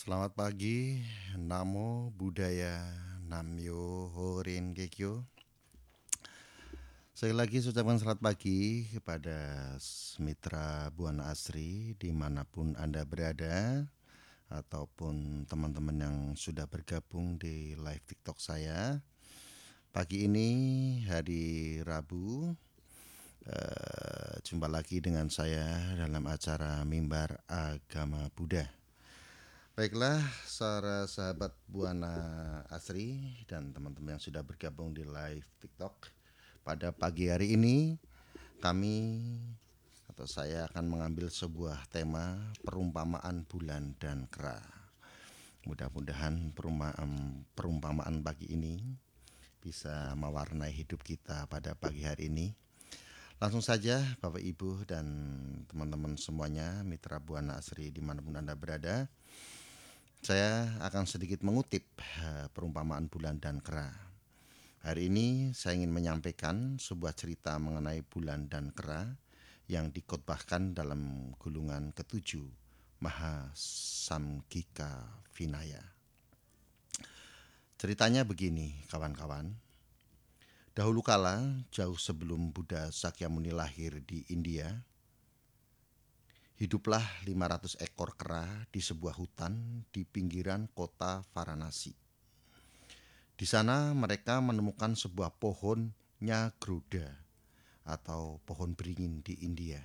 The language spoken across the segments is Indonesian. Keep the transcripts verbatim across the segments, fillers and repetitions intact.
Selamat pagi, Namo Buddhaya, Namyo Horen Gekyo. Sekali lagi saya ucapkan selamat pagi kepada mitra Buana Asri dimanapun Anda berada, ataupun teman-teman yang sudah bergabung di live TikTok saya. Pagi ini hari Rabu, eh, jumpa lagi dengan saya dalam acara Mimbar Agama Buddha. Baiklah, para sahabat Buana Asri dan teman-teman yang sudah bergabung di live TikTok. Pada pagi hari ini kami atau saya akan mengambil sebuah tema perumpamaan bulan dan kera. Mudah-mudahan perumpamaan, perumpamaan pagi ini bisa mewarnai hidup kita pada pagi hari ini. Langsung saja Bapak Ibu dan teman-teman semuanya, mitra Buana Asri dimanapun Anda berada, saya akan sedikit mengutip uh, perumpamaan bulan dan kera. Hari ini saya ingin menyampaikan sebuah cerita mengenai bulan dan kera yang dikotbahkan dalam gulungan ketujuh Maha Samgika Vinaya. Ceritanya begini, kawan-kawan. Dahulu kala, jauh sebelum Buddha Sakyamuni lahir di India, hiduplah lima ratus ekor kera di sebuah hutan di pinggiran kota Varanasi. Di sana mereka menemukan sebuah pohon Nyagruda atau pohon beringin di India.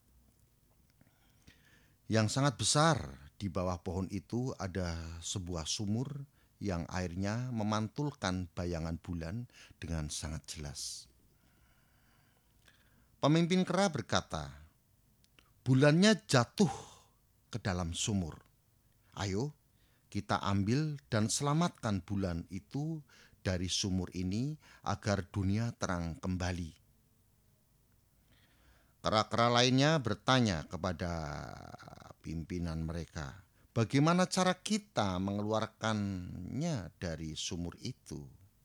Yang sangat besar, di bawah pohon itu ada sebuah sumur yang airnya memantulkan bayangan bulan dengan sangat jelas. Pemimpin kera berkata, "Bulannya jatuh ke dalam sumur. Ayo kita ambil dan selamatkan bulan itu dari sumur ini agar dunia terang kembali." Kera-kera lainnya bertanya kepada pimpinan mereka, "Bagaimana cara kita mengeluarkannya dari sumur itu?"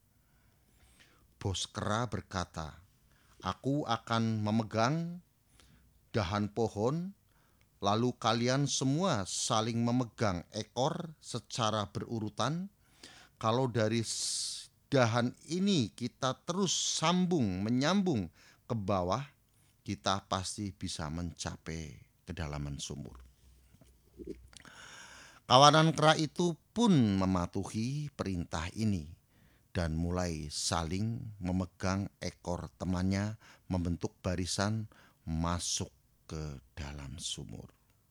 Bos kera berkata, "Aku akan memegang dahan pohon, lalu kalian semua saling memegang ekor secara berurutan. Kalau dari dahan ini kita terus sambung menyambung ke bawah, kita pasti bisa mencapai kedalaman sumur." Kawanan kera itu pun mematuhi perintah ini dan mulai saling memegang ekor temannya membentuk barisan masuk ke dalam sumur.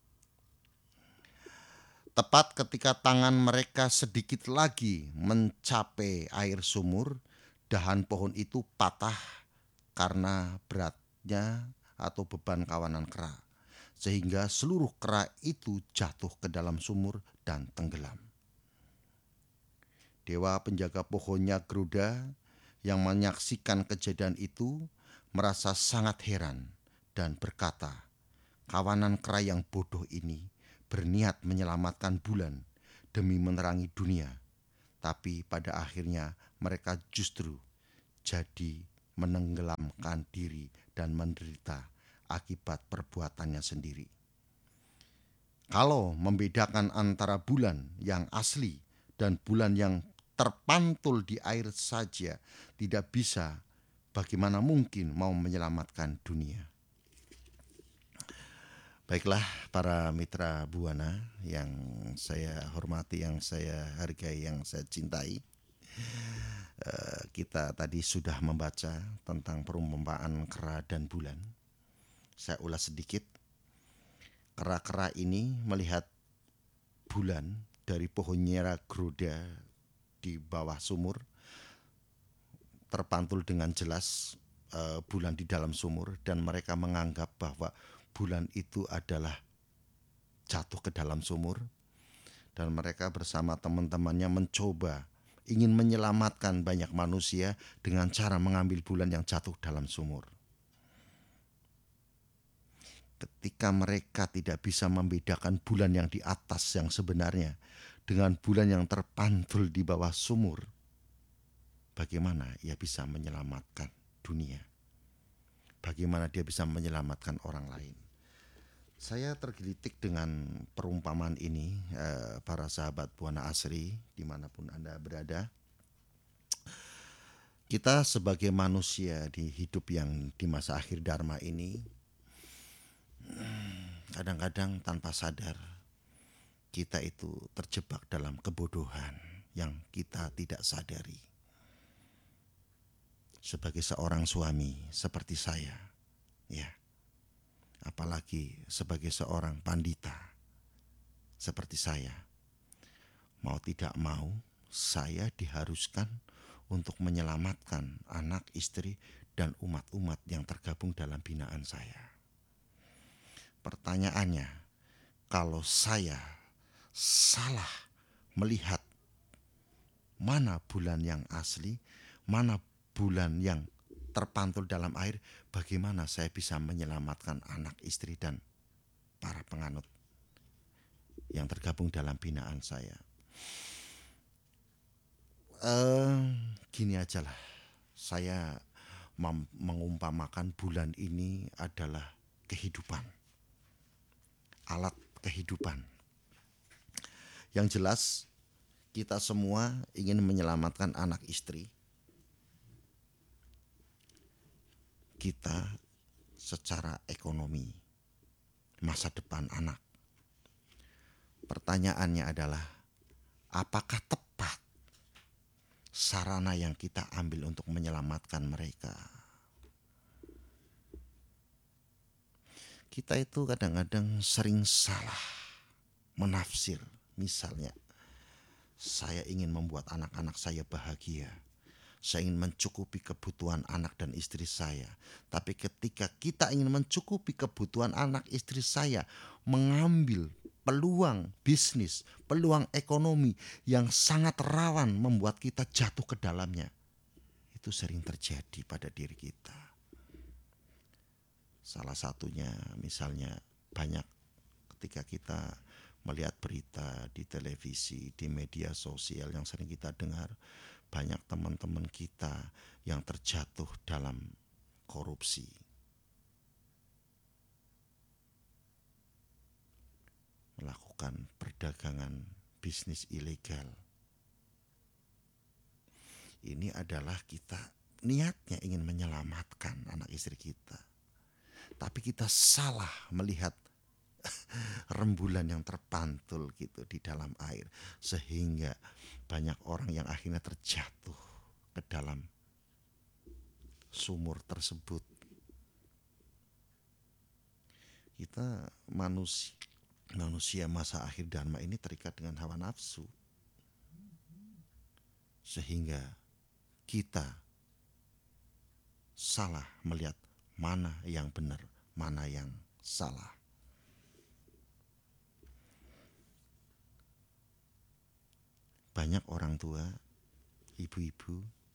Tepat ketika tangan mereka sedikit lagi mencapai air sumur, dahan pohon itu patah karena beratnya atau beban kawanan kera, sehingga seluruh kera itu jatuh ke dalam sumur dan tenggelam. Dewa penjaga pohonnya Garuda yang menyaksikan kejadian itu merasa sangat heran dan berkata, "Kawanan kera yang bodoh ini berniat menyelamatkan bulan demi menerangi dunia, tapi pada akhirnya mereka justru jadi menenggelamkan diri dan menderita akibat perbuatannya sendiri. Kalau membedakan antara bulan yang asli dan bulan yang terpantul di air saja tidak bisa, bagaimana mungkin mau menyelamatkan dunia?" Baiklah para mitra Buana yang saya hormati, yang saya hargai, yang saya cintai. Uh, kita tadi sudah membaca tentang perumpamaan kera dan bulan. Saya ulas sedikit. Kera-kera ini melihat bulan dari pohon Nyagruda di bawah sumur, terpantul dengan jelas uh, bulan di dalam sumur, dan mereka menganggap bahwa bulan itu adalah jatuh ke dalam sumur, dan mereka bersama teman-temannya mencoba ingin menyelamatkan banyak manusia dengan cara mengambil bulan yang jatuh dalam sumur. Ketika mereka tidak bisa membedakan bulan yang di atas yang sebenarnya dengan bulan yang terpantul di bawah sumur, bagaimana ia bisa menyelamatkan dunia? Bagaimana dia bisa menyelamatkan orang lain? Saya tergelitik dengan perumpamaan ini, eh, para sahabat Buana Asri, dimanapun Anda berada. Kita sebagai manusia di hidup yang di masa akhir Dharma ini, kadang-kadang tanpa sadar kita itu terjebak dalam kebodohan yang kita tidak sadari. Sebagai seorang suami seperti saya, ya, apalagi sebagai seorang pandita seperti saya, mau tidak mau saya diharuskan untuk menyelamatkan anak, istri, dan umat-umat yang tergabung dalam binaan saya. Pertanyaannya, kalau saya salah melihat mana bulan yang asli, mana bulan yang terpantul dalam air, bagaimana saya bisa menyelamatkan anak, istri, dan para penganut yang tergabung dalam binaan saya? Eh, gini aja lah, saya mengumpamakan bulan ini adalah kehidupan, alat kehidupan. Yang jelas kita semua ingin menyelamatkan anak istri kita secara ekonomi, masa depan anak. Pertanyaannya adalah, apakah tepat sarana yang kita ambil untuk menyelamatkan mereka? Kita itu kadang-kadang sering salah menafsir. Misalnya, saya ingin membuat anak-anak saya bahagia. Saya ingin mencukupi kebutuhan anak dan istri saya. Tapi ketika kita ingin mencukupi kebutuhan anak istri saya, mengambil peluang bisnis, peluang ekonomi yang sangat rawan membuat kita jatuh ke dalamnya, itu sering terjadi pada diri kita. Salah satunya misalnya banyak ketika kita melihat berita di televisi, di media sosial yang sering kita dengar, banyak teman-teman kita yang terjatuh dalam korupsi. Melakukan perdagangan bisnis ilegal. Ini adalah kita niatnya ingin menyelamatkan anak istri kita. Tapi kita salah melihat rembulan yang terpantul gitu di dalam air, sehingga banyak orang yang akhirnya terjatuh ke dalam sumur tersebut. Kita manusia manusia masa akhir Dharma ini terikat dengan hawa nafsu, sehingga kita salah melihat mana yang benar, mana yang salah. Banyak orang tua, ibu-ibu,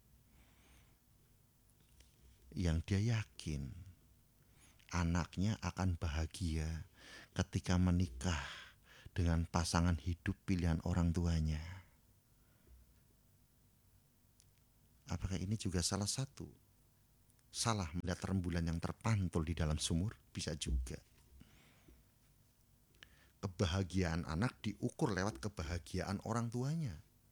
yang dia yakin anaknya akan bahagia ketika menikah dengan pasangan hidup pilihan orang tuanya. Apakah ini juga salah satu salah melihat rembulan yang terpantul di dalam sumur? Bisa juga. Kebahagiaan anak diukur lewat kebahagiaan orang tuanya.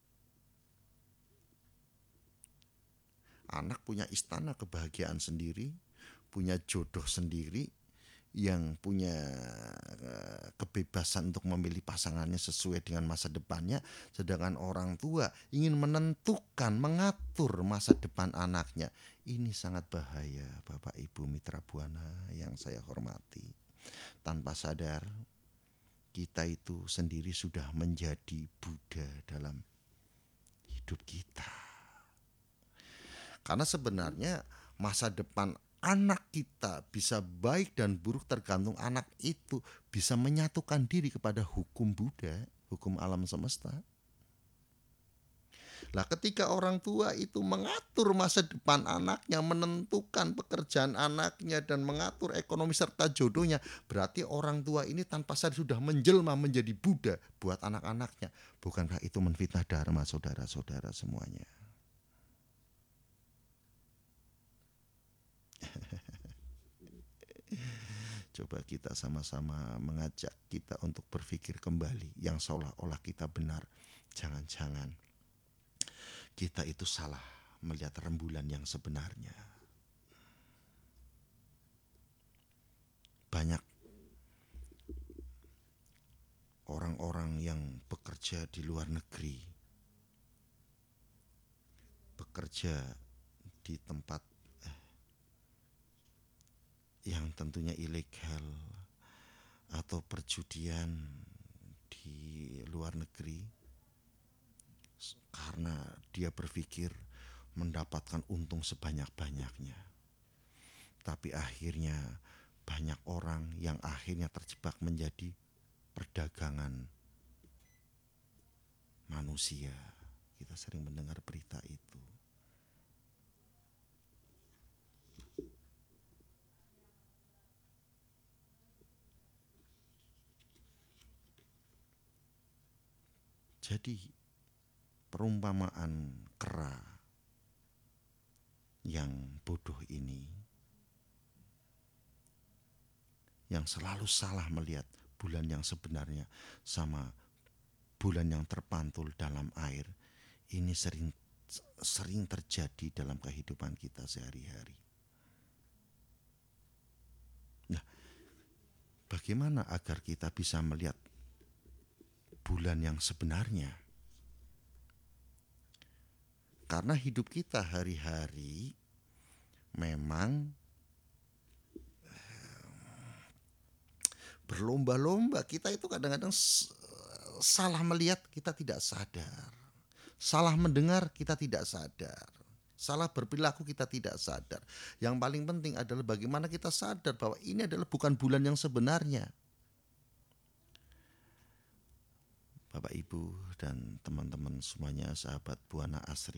Anak punya istana kebahagiaan sendiri, punya jodoh sendiri, yang punya kebebasan untuk memilih pasangannya sesuai dengan masa depannya. Sedangkan orang tua ingin menentukan, mengatur masa depan anaknya. Ini sangat bahaya, Bapak Ibu Mitra Buana yang saya hormati. Tanpa sadar, kita itu sendiri sudah menjadi Buddha dalam hidup kita. Karena sebenarnya masa depan anak kita bisa baik dan buruk tergantung anak itu bisa menyatukan diri kepada hukum Buddha, hukum alam semesta. Lah ketika orang tua itu mengatur masa depan anaknya, menentukan pekerjaan anaknya dan mengatur ekonomi serta jodohnya, berarti orang tua ini tanpa sadar sudah menjelma menjadi Buddha buat anak-anaknya. Bukankah itu menfitnah Dharma, saudara-saudara semuanya? Coba kita sama-sama mengajak kita untuk berpikir kembali yang seolah-olah kita benar. Jangan-jangan kita itu salah melihat rembulan yang sebenarnya. Banyak orang-orang yang bekerja di luar negeri, bekerja di tempat eh, yang tentunya ilegal atau perjudian di luar negeri, karena dia berpikir mendapatkan untung sebanyak-banyaknya. Tapi akhirnya banyak orang yang akhirnya terjebak menjadi perdagangan manusia. Kita sering mendengar berita itu. Jadi perumpamaan kera yang bodoh ini, yang selalu salah melihat bulan yang sebenarnya sama bulan yang terpantul dalam air, ini sering sering terjadi dalam kehidupan kita sehari-hari. Nah, bagaimana agar kita bisa melihat bulan yang sebenarnya? Karena hidup kita hari-hari memang berlomba-lomba. Kita itu kadang-kadang salah melihat, kita tidak sadar. Salah mendengar, kita tidak sadar. Salah berperilaku, kita tidak sadar. Yang paling penting adalah bagaimana kita sadar bahwa ini adalah bukan bulan yang sebenarnya. Bapak, Ibu, dan teman-teman semuanya, sahabat Buana Asri,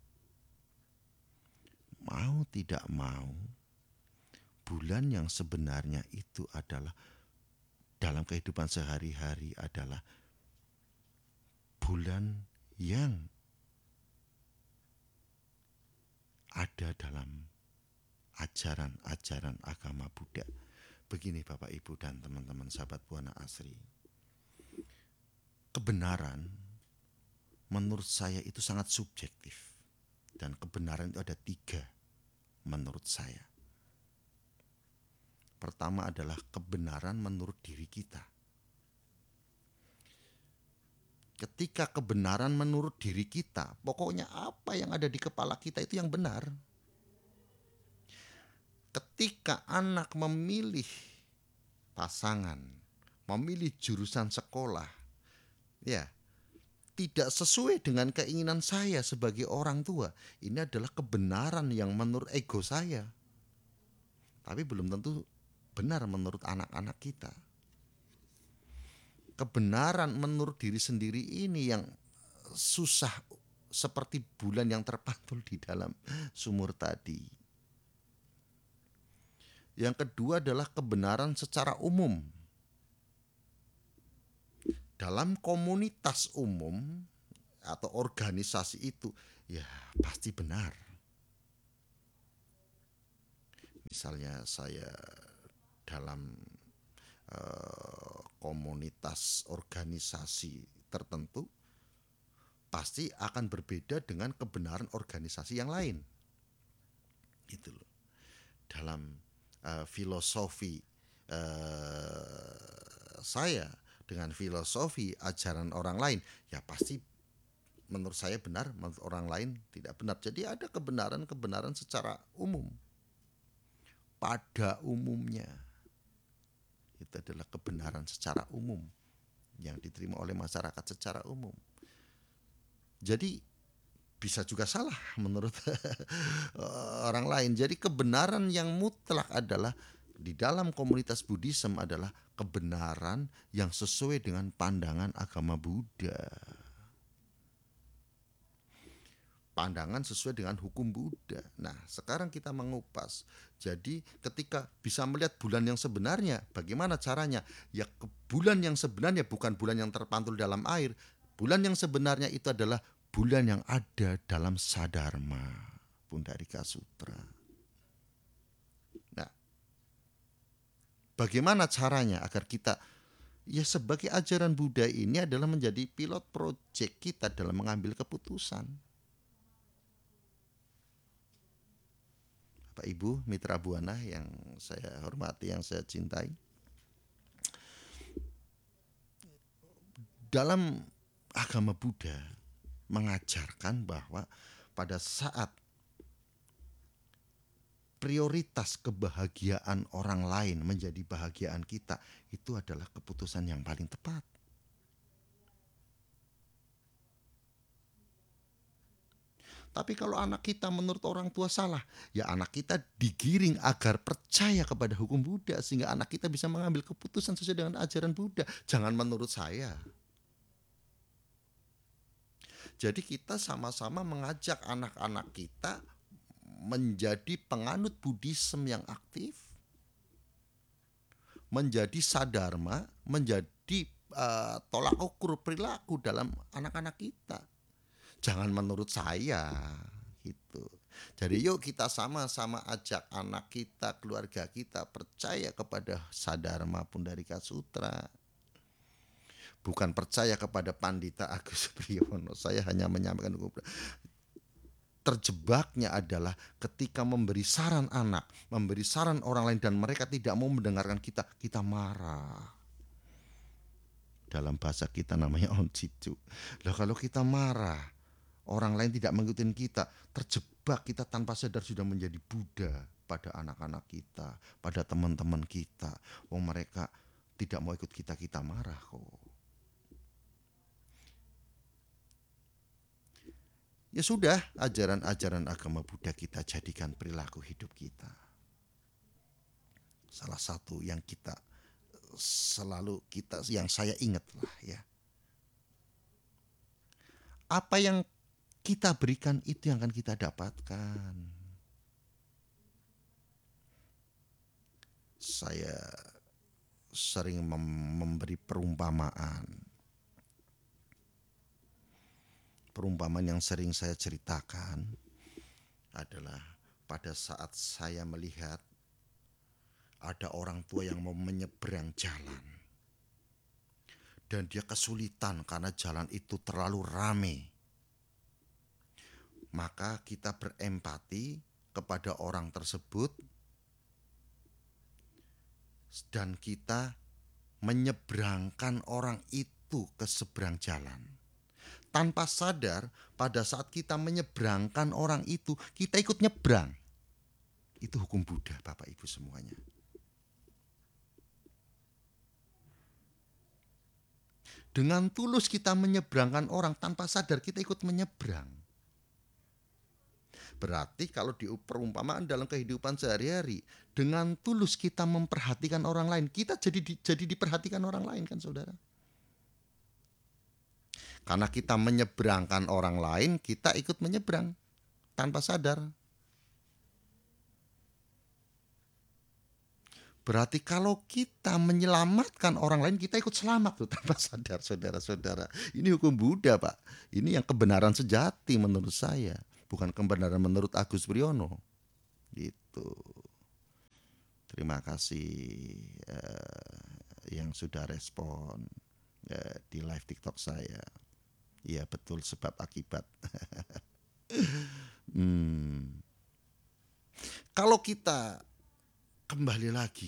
mau tidak mau, bulan yang sebenarnya itu adalah dalam kehidupan sehari-hari adalah bulan yang ada dalam ajaran-ajaran agama Buddha. Begini Bapak, Ibu, dan teman-teman sahabat Buana Asri, kebenaran menurut saya itu sangat subjektif. Dan kebenaran itu ada tiga menurut saya. Pertama adalah kebenaran menurut diri kita. Ketika kebenaran menurut diri kita, pokoknya apa yang ada di kepala kita itu yang benar. Ketika anak memilih pasangan, memilih jurusan sekolah, ya, tidak sesuai dengan keinginan saya sebagai orang tua, ini adalah kebenaran yang menurut ego saya. Tapi belum tentu benar menurut anak-anak kita. Kebenaran menurut diri sendiri ini yang susah, seperti bulan yang terpantul di dalam sumur tadi. Yang kedua adalah kebenaran secara umum. Dalam komunitas umum atau organisasi itu, ya pasti benar. Misalnya saya dalam eh, komunitas organisasi tertentu, pasti akan berbeda dengan kebenaran organisasi yang lain. Gitu loh. Dalam uh, filosofi uh, saya dengan filosofi ajaran orang lain, ya pasti menurut saya benar, menurut orang lain tidak benar. Jadi ada kebenaran-kebenaran secara umum. Pada umumnya itu adalah kebenaran secara umum yang diterima oleh masyarakat secara umum. Jadi bisa juga salah menurut orang lain. Jadi kebenaran yang mutlak adalah di dalam komunitas Buddhism adalah kebenaran yang sesuai dengan pandangan agama Buddha. Pandangan sesuai dengan hukum Buddha. Nah, sekarang kita mengupas. Jadi ketika bisa melihat bulan yang sebenarnya, bagaimana caranya? Ya, bulan yang sebenarnya bukan bulan yang terpantul dalam air. Bulan yang sebenarnya itu adalah bulan yang ada dalam Sadharma, Pundarika Sutra. Nah, Bagaimana caranya agar kita, ya sebagai ajaran Buddha ini adalah menjadi pilot project kita dalam mengambil keputusan. Bapak Ibu Mitra Buana yang saya hormati, yang saya cintai, dalam agama Buddha mengajarkan bahwa pada saat prioritas kebahagiaan orang lain menjadi bahagiaan kita, itu adalah keputusan yang paling tepat. Tapi kalau anak kita menurut orang tua salah, ya anak kita digiring agar percaya kepada hukum Buddha, sehingga anak kita bisa mengambil keputusan sesuai dengan ajaran Buddha. Jangan menurut saya. Jadi kita sama-sama mengajak anak-anak kita menjadi penganut Buddhisme yang aktif, menjadi sadharma, menjadi uh, tolak ukur perilaku dalam anak-anak kita. Jangan menurut saya gitu. Jadi yuk kita sama-sama ajak anak kita, keluarga kita percaya kepada Sadharma Pundarika Sutra. Bukan percaya kepada Pandita Agus Priyono. Saya hanya menyampaikan hukum. Terjebaknya adalah ketika memberi saran anak, memberi saran orang lain dan mereka tidak mau mendengarkan kita, kita marah. Dalam bahasa kita namanya onjicu. Lah kalau kita marah, orang lain tidak mengikuti kita, terjebak, kita tanpa sadar sudah menjadi Buddha pada anak-anak kita, pada teman-teman kita. Oh, mereka tidak mau ikut kita, kita marah kok. Ya sudah, ajaran-ajaran agama Buddha kita jadikan perilaku hidup kita. Salah satu yang kita selalu kita yang saya ingat lah ya. Apa yang kita berikan itu yang akan kita dapatkan. Saya sering mem- memberi perumpamaan. Perumpamaan yang sering saya ceritakan adalah pada saat saya melihat ada orang tua yang mau menyeberang jalan dan dia kesulitan karena jalan itu terlalu ramai. Maka kita berempati kepada orang tersebut dan kita menyeberangkan orang itu ke seberang jalan. Tanpa sadar pada saat kita menyeberangkan orang itu, kita ikut nyebrang. Itu hukum Buddha Bapak Ibu semuanya. Dengan tulus kita menyeberangkan orang, tanpa sadar kita ikut menyeberang. Berarti kalau di perumpamaan dalam kehidupan sehari-hari, dengan tulus kita memperhatikan orang lain, kita jadi jadi diperhatikan orang lain kan saudara. Karena kita menyeberangkan orang lain, kita ikut menyeberang tanpa sadar. Berarti kalau kita menyelamatkan orang lain, kita ikut selamat tuh tanpa sadar, saudara-saudara. Ini hukum Buddha, Pak. Ini yang kebenaran sejati menurut saya, bukan kebenaran menurut Agus Priyono. Gitu. Terima kasih eh, yang sudah respon eh, di live TikTok saya. Iya betul, sebab akibat. hmm. Kalau kita kembali lagi,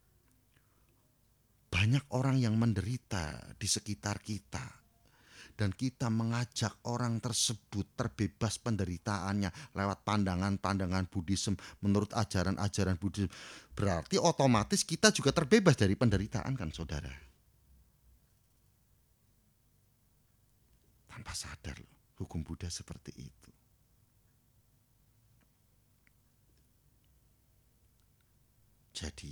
banyak orang yang menderita di sekitar kita, dan kita mengajak orang tersebut terbebas penderitaannya lewat pandangan-pandangan Buddhisme menurut ajaran-ajaran Buddhisme. Berarti otomatis kita juga terbebas dari penderitaan kan saudara. Tanpa sadar loh, hukum Buddha seperti itu. Jadi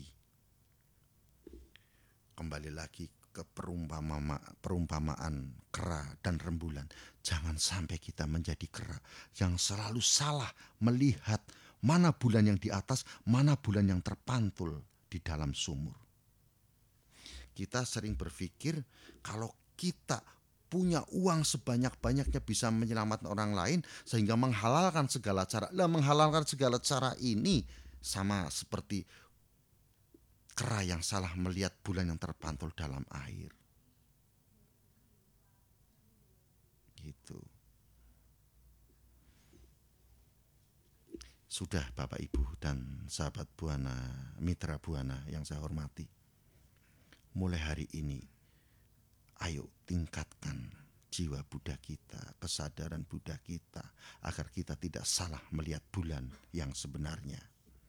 kembali lagi ke perumpama, perumpamaan kera dan rembulan. Jangan sampai kita menjadi kera yang selalu salah melihat mana bulan yang di atas, mana bulan yang terpantul di dalam sumur. Kita sering berpikir kalau kita punya uang sebanyak-banyaknya bisa menyelamatkan orang lain sehingga menghalalkan segala cara. Lah menghalalkan segala cara ini sama seperti kera yang salah melihat bulan yang terpantul dalam air. Gitu. Sudah Bapak Ibu dan sahabat Buana, mitra Buana yang saya hormati. Mulai hari ini, ayo tingkatkan jiwa Buddha kita, kesadaran Buddha kita, agar kita tidak salah melihat bulan yang sebenarnya.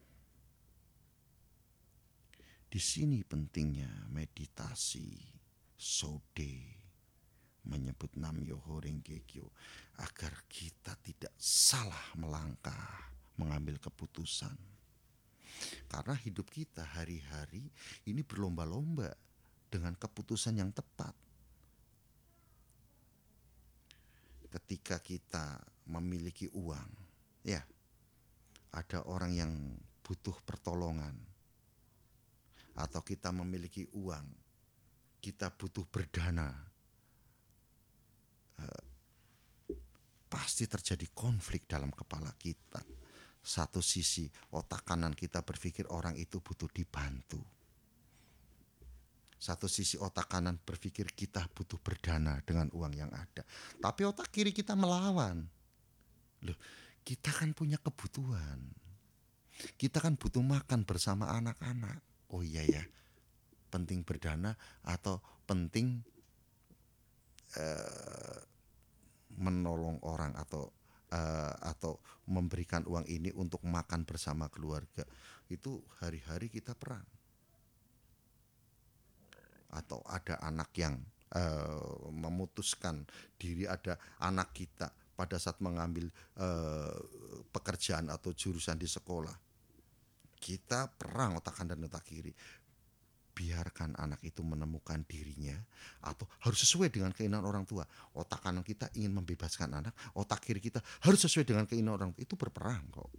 Di sini pentingnya meditasi, sode, menyebut Nam Myoho Renge Kyo, agar kita tidak salah melangkah, mengambil keputusan. Karena hidup kita hari-hari ini berlomba-lomba dengan keputusan yang tepat. Ketika kita memiliki uang, ya, ada orang yang butuh pertolongan, atau kita memiliki uang, kita butuh berdana, eh, pasti terjadi konflik dalam kepala kita. Satu sisi otak kanan kita berpikir orang itu butuh dibantu. Satu sisi otak kanan berpikir kita butuh berdana dengan uang yang ada. Tapi otak kiri kita melawan. Loh, kita kan punya kebutuhan. Kita kan butuh makan bersama anak-anak. Oh iya ya, penting berdana atau penting uh, menolong orang atau uh, atau memberikan uang ini untuk makan bersama keluarga. Itu hari-hari kita perang. Atau ada anak yang uh, memutuskan diri, ada anak kita pada saat mengambil uh, pekerjaan atau jurusan di sekolah. Kita perang otak kanan dan otak kiri. Biarkan anak itu menemukan dirinya, atau harus sesuai dengan keinginan orang tua. Otak kanan kita ingin membebaskan anak, otak kiri kita harus sesuai dengan keinginan orang tua. Itu berperang kok.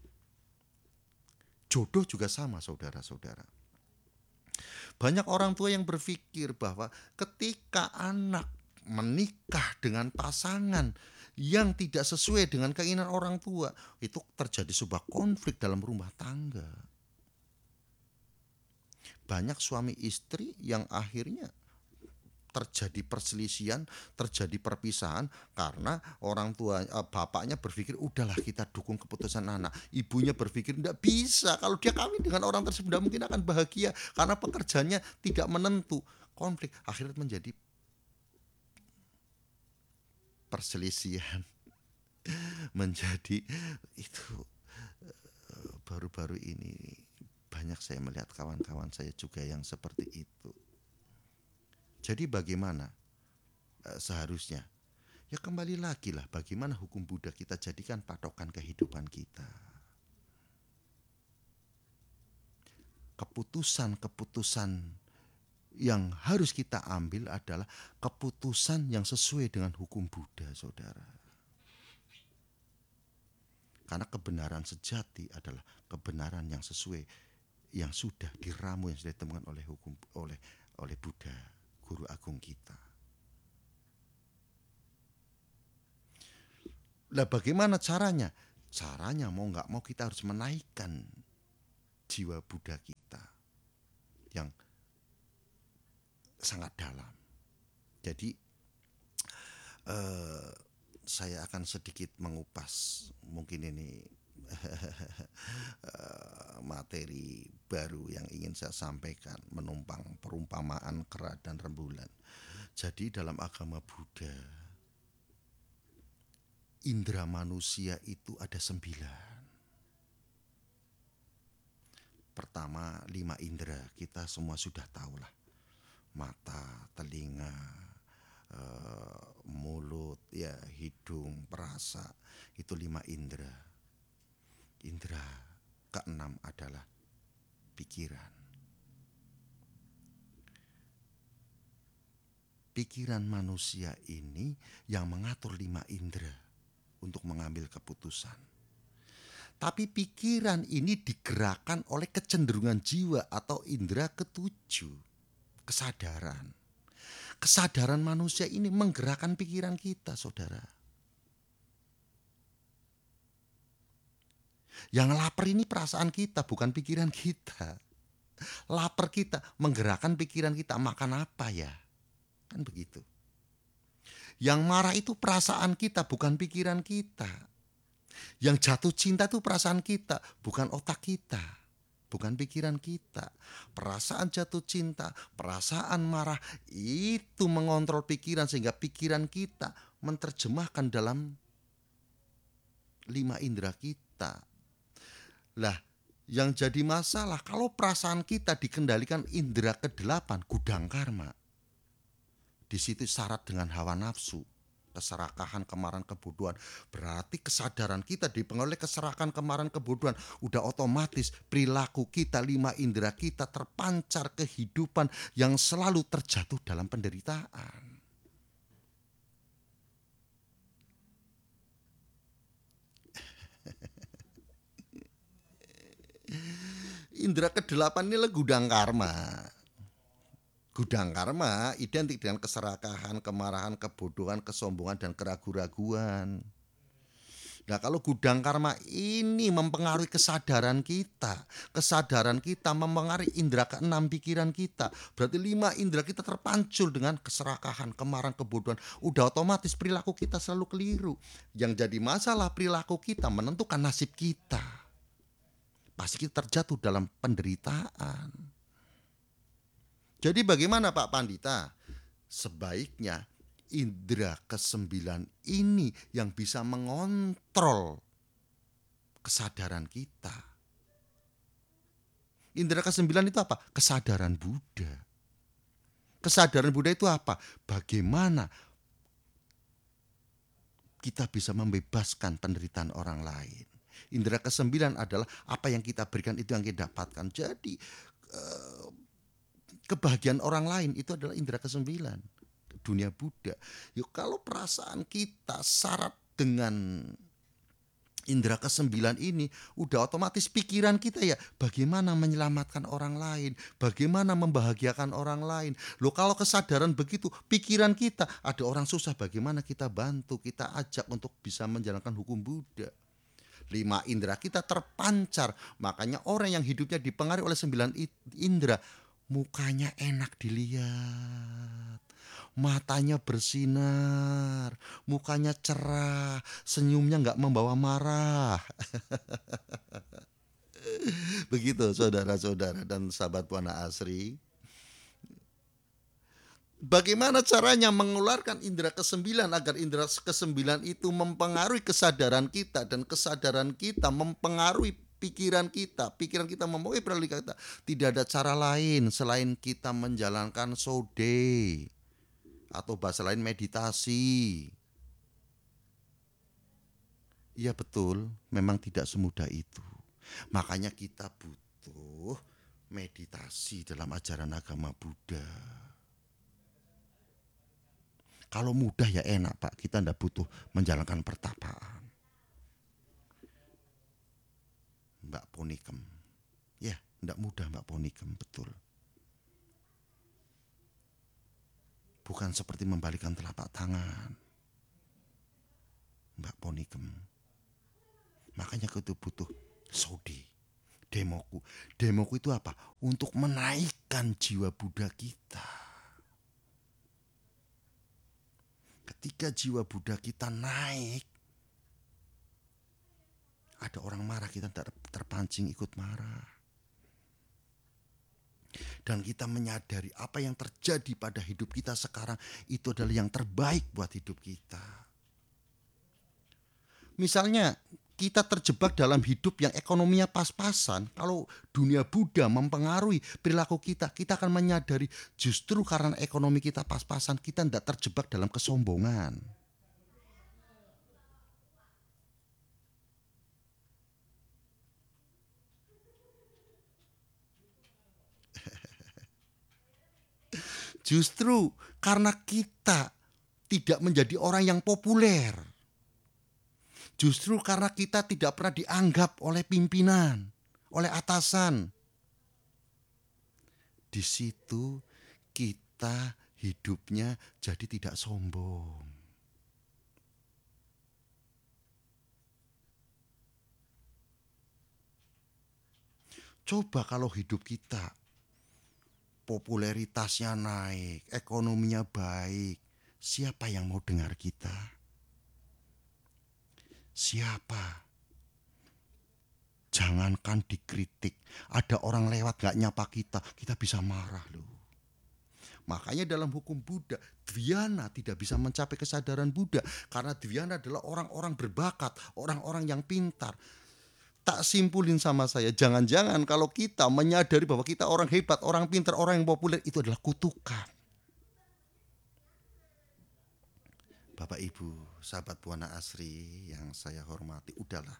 Jodoh juga sama, saudara-saudara. Banyak orang tua yang berpikir bahwa ketika anak menikah dengan pasangan yang tidak sesuai dengan keinginan orang tua, itu terjadi sebuah konflik dalam rumah tangga. Banyak suami istri yang akhirnya terjadi perselisihan, terjadi perpisahan karena orang tua, bapaknya berpikir udahlah kita dukung keputusan anak. Ibunya berpikir tidak bisa, kalau dia kawin dengan orang tersebut tidak mungkin akan bahagia karena pekerjaannya tidak menentu. Konflik akhirnya menjadi perselisihan. Menjadi itu baru-baru ini banyak saya melihat kawan-kawan saya juga yang seperti itu. Jadi bagaimana e, seharusnya? Ya kembali lagi lah, bagaimana hukum Buddha kita jadikan patokan kehidupan kita. Keputusan-keputusan yang harus kita ambil adalah keputusan yang sesuai dengan hukum Buddha, saudara. Karena kebenaran sejati adalah kebenaran yang sesuai, yang sudah diramu, yang sudah ditemukan oleh hukum oleh oleh Buddha, guru agung kita. Nah, bagaimana caranya? Caranya mau nggak mau kita harus menaikkan jiwa Buddha kita yang sangat dalam. Jadi eh, saya akan sedikit mengupas mungkin ini materi baru yang ingin saya sampaikan, menumpang perumpamaan kera dan rembulan. Jadi dalam agama Buddha, indera manusia itu ada sembilan. Pertama, lima indera, kita semua sudah tahu lah. Mata, telinga, uh, mulut, ya, hidung, perasa, itu lima indera. Indera keenam adalah pikiran. Pikiran manusia ini yang mengatur lima indera untuk mengambil keputusan. Tapi pikiran ini digerakkan oleh kecenderungan jiwa atau indera ketujuh, kesadaran. Kesadaran manusia ini menggerakkan pikiran kita, saudara. Yang lapar ini perasaan kita, bukan pikiran kita. Lapar kita menggerakkan pikiran kita, makan apa ya? Kan begitu. Yang marah itu perasaan kita, bukan pikiran kita. Yang jatuh cinta itu perasaan kita, bukan otak kita, bukan pikiran kita. Perasaan jatuh cinta, perasaan marah itu mengontrol pikiran sehingga pikiran kita menerjemahkan dalam lima indera kita. Lah, yang jadi masalah kalau perasaan kita dikendalikan indera kedelapan, gudang karma. Di situ syarat dengan hawa nafsu, keserakahan, kemarahan, kebodohan. Berarti kesadaran kita dipengaruhi keserakahan, kemarahan, kebodohan. Udah otomatis perilaku kita, lima indera kita terpancar kehidupan yang selalu terjatuh dalam penderitaan. Indera kedelapan ini adalah gudang karma. Gudang karma identik dengan keserakahan, kemarahan, kebodohan, kesombongan, dan keraguan-raguan. Nah, kalau gudang karma ini mempengaruhi kesadaran kita, kesadaran kita mempengaruhi indera keenam pikiran kita. Berarti lima indera kita terpancul dengan keserakahan, kemarahan, kebodohan. Udah otomatis perilaku kita selalu keliru. Yang jadi masalah perilaku kita menentukan nasib kita. Pasti kita terjatuh dalam penderitaan. Jadi bagaimana Pak Pandita? Sebaiknya indera kesembilan ini yang bisa mengontrol kesadaran kita. Indera kesembilan itu apa? Kesadaran Buddha. Kesadaran Buddha itu apa? Bagaimana kita bisa membebaskan penderitaan orang lain. Indera kesembilan adalah apa yang kita berikan itu yang kita dapatkan. Jadi eh, kebahagiaan orang lain itu adalah indera kesembilan. Dunia Buddha. Yuk, kalau perasaan kita syarat dengan indera kesembilan ini, udah otomatis pikiran kita ya bagaimana menyelamatkan orang lain, bagaimana membahagiakan orang lain. Loh, kalau kesadaran begitu, pikiran kita ada orang susah, bagaimana kita bantu, kita ajak untuk bisa menjalankan hukum Buddha. Lima indera kita terpancar, makanya orang yang hidupnya dipengaruhi oleh sembilan indera, mukanya enak dilihat, matanya bersinar, mukanya cerah, senyumnya nggak membawa marah. Begitu saudara-saudara dan sahabat Buana Asri. Bagaimana caranya mengeluarkan indera kesembilan agar indera kesembilan itu mempengaruhi kesadaran kita dan kesadaran kita mempengaruhi pikiran kita, pikiran kita mempengaruhi perilaku kita. Tidak ada cara lain selain kita menjalankan sode atau bahasa lain meditasi. Iya betul, memang tidak semudah itu. Makanya kita butuh meditasi dalam ajaran agama Buddha. Kalau mudah ya enak Pak, kita tidak butuh menjalankan pertapaan. Mbak Ponikem, ya tidak mudah Mbak Ponikem, betul. Bukan seperti membalikan telapak tangan, Mbak Ponikem. Makanya kita butuh sodi, demoku. Demoku itu apa? Untuk menaikkan jiwa Buddha kita. Ketika jiwa Buddha kita naik, ada orang marah, kita tidak terpancing ikut marah. Dan kita menyadari apa yang terjadi pada hidup kita sekarang itu adalah yang terbaik buat hidup kita. Misalnya kita terjebak dalam hidup yang ekonominya pas-pasan, kalau dunia Buddha mempengaruhi perilaku kita, kita akan menyadari justru karena ekonomi kita pas-pasan, kita tidak terjebak dalam kesombongan. Justru karena kita tidak menjadi orang yang populer. Justru karena kita tidak pernah dianggap oleh pimpinan, oleh atasan. Di situ kita hidupnya jadi tidak sombong. Coba kalau hidup kita popularitasnya naik, ekonominya baik. Siapa yang mau dengar kita? Siapa? Jangankan dikritik, ada orang lewat gak nyapa kita, kita bisa marah loh. Makanya dalam hukum Buddha, dhyana tidak bisa mencapai kesadaran Buddha. Karena dhyana adalah orang-orang berbakat, orang-orang yang pintar. Tak simpulin sama saya, jangan-jangan kalau kita menyadari bahwa kita orang hebat, orang pintar, orang yang populer, itu adalah kutukan. Bapak Ibu, sahabat Buana Asri yang saya hormati, udahlah.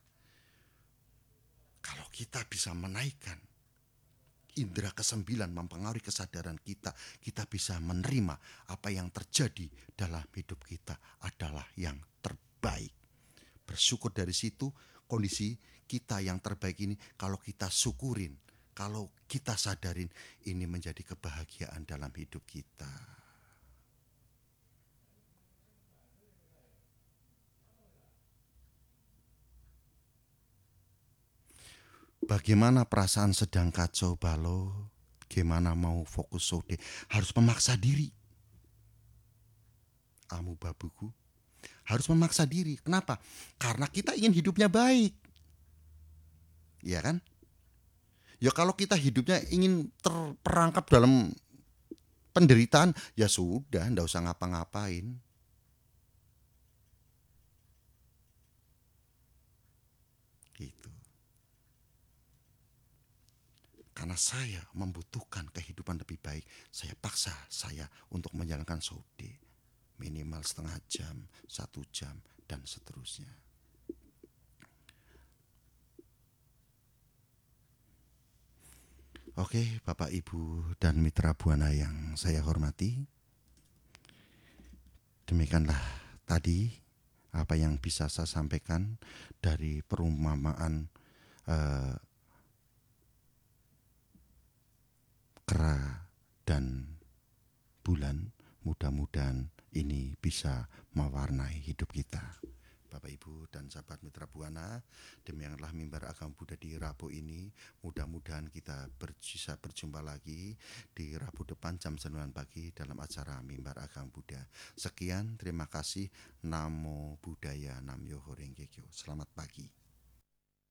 Kalau kita bisa menaikkan indera kesembilan mempengaruhi kesadaran kita, kita bisa menerima apa yang terjadi dalam hidup kita adalah yang terbaik. Bersyukur dari situ, kondisi kita yang terbaik ini kalau kita syukurin, kalau kita sadarin, ini menjadi kebahagiaan dalam hidup kita. Bagaimana perasaan sedang kacau balau, gimana mau fokus sode, harus memaksa diri. Amu babuku, harus memaksa diri. Kenapa? Karena kita ingin hidupnya baik. Ya kan? Ya kalau kita hidupnya ingin terperangkap dalam penderitaan, ya sudah, ndak usah ngapa-ngapain. Gitu. Karena saya membutuhkan kehidupan lebih baik, saya paksa saya untuk menjalankan sode. Minimal setengah jam, satu jam, dan seterusnya. Oke, Bapak, Ibu, dan mitra Buana yang saya hormati. Demikianlah tadi apa yang bisa saya sampaikan dari perumpamaan eh, kera dan bulan. Mudah-mudahan ini bisa mewarnai hidup kita. Bapak, Ibu, dan sahabat mitra Buana, demikianlah mimbar agama Buddha di Rabu ini. Mudah-mudahan kita bisa berjumpa lagi di Rabu depan jam sembilan pagi dalam acara mimbar agama Buddha. Sekian, terima kasih. Namo Buddhaya, Nam Myoho Renge Kyo. Selamat pagi.